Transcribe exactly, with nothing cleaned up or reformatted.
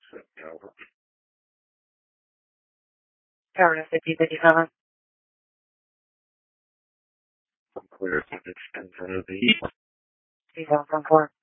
Send me over. Tower fifty fifty-seven. I'm clear. Send it to the Two thousand four.